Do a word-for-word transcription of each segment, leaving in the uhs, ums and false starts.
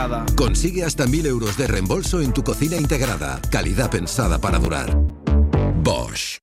Consigue hasta mil euros de reembolso en tu cocina integrada. Calidad pensada para durar. Bosch.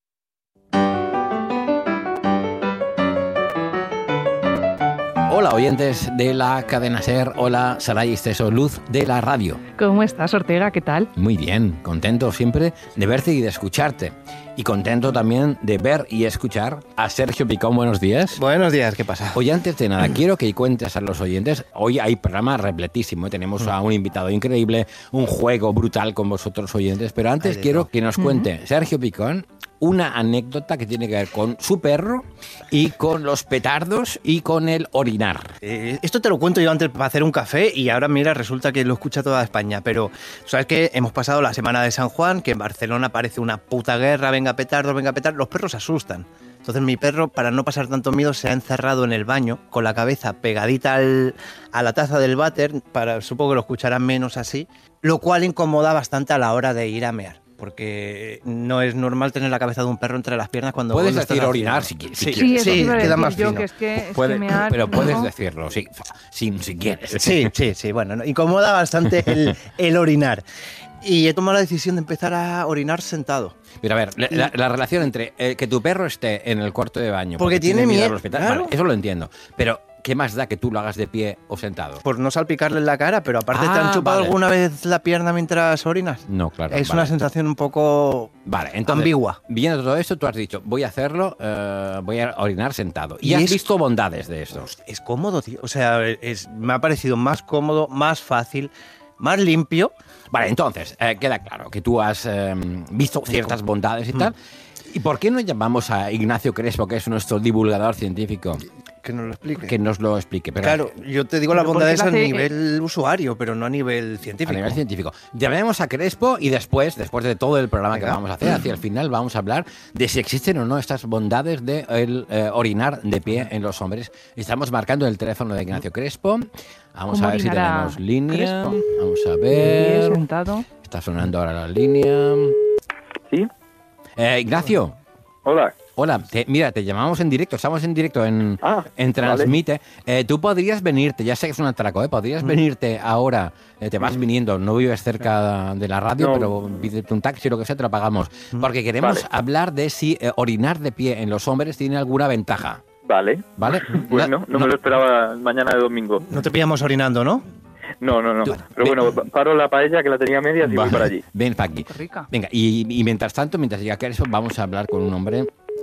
Hola oyentes de la cadena SER, hola Saray Esteso, luz de la radio. ¿Cómo estás, Ortega? ¿Qué tal? Muy bien, contento siempre de verte y de escucharte. Y contento también de ver y escuchar a Sergio Picón. Buenos días. Buenos días, ¿qué pasa? Oye, antes de nada, quiero que cuentes a los oyentes, hoy hay programa repletísimo, ¿eh? Tenemos a un invitado increíble, un juego brutal con vosotros oyentes, pero antes Ay, quiero no. que nos cuente Sergio Picón una anécdota que tiene que ver con su perro y con los petardos y con el orinar. Eh, esto te lo cuento yo antes para hacer un café y ahora mira, resulta que lo escucha toda España, pero sabes que hemos pasado la semana de San Juan, que en Barcelona parece una puta guerra, venga petardos, venga petardos, los perros se asustan. Entonces mi perro, para no pasar tanto miedo, se ha encerrado en el baño con la cabeza pegadita al, a la taza del váter, para, supongo que lo escucharán menos así, lo cual incomoda bastante a la hora de ir a mear. Porque no es normal tener la cabeza de un perro entre las piernas cuando... Puedes cuando decir estás orinar haciendo. si, si Sí, quieres. Sí, sí, eso iba a queda decir más yo, fino. que es que, es Puede- que mear, pero puedes ¿no? decirlo, sí, si, si quieres. Sí, sí, sí, bueno, no, incomoda bastante el, el orinar. Y he tomado la decisión de empezar a orinar sentado. Pero a ver, la, la- la relación entre eh, que tu perro esté en el cuarto de baño... Porque tiene a miedo, los petardos, claro. vale, eso lo entiendo. Pero, ¿qué más da que tú lo hagas de pie o sentado? Por no salpicarle en la cara, pero aparte, ¿te Ah, han chupado vale. alguna vez la pierna mientras orinas? No, claro. Es vale. una sensación un poco Vale, entonces, ambigua. viendo todo esto, tú has dicho, voy a hacerlo, eh, voy a orinar sentado. Y, Y has es- visto bondades de esto. Es cómodo, tío. O sea, es, me ha parecido más cómodo, más fácil, más limpio. Vale, entonces, eh, queda claro que tú has eh, visto ciertas bondades y tal. ¿Y por qué no llamamos a Ignacio Crespo, que es nuestro divulgador científico, Que nos lo explique. que nos lo explique? Pero Claro, yo te digo las Pero ¿por bondades qué a lo hace- nivel usuario, pero no a nivel a científico. nivel científico. Llamemos a Crespo y después, después de todo el programa que Venga. vamos a hacer, hacia el final vamos a hablar de si existen o no estas bondades de el, eh, orinar de pie en los hombres. Estamos marcando el teléfono de Ignacio Crespo. Vamos ¿Cómo a ver si orinará tenemos línea. Crespo? Vamos a De pie, ver. sentado. Está sonando ahora la línea. ¿Sí? Eh, Ignacio. Hola. Hola, te- mira, te llamamos en directo, estamos en directo en, Ah, en Transmite. Eh, tú podrías venirte, ya sé que es un atraco, ¿eh? Podrías venirte ahora, eh, te vas viniendo, no vives cerca de la radio, No. pero pídete un taxi o lo que sea, te lo pagamos. Porque queremos Vale. hablar de si eh, orinar de pie en los hombres tiene alguna ventaja, Vale. ¿vale? Bueno, no, me lo esperaba mañana de domingo. No te pillamos orinando, ¿no? No, no, no. Tú- Pero ve- bueno, paro la paella que la tenía media y voy Vale, para allí. Ven para aquí. Qué rica. Venga, y, y mientras tanto, mientras llega Crespo, vamos a hablar con un hombre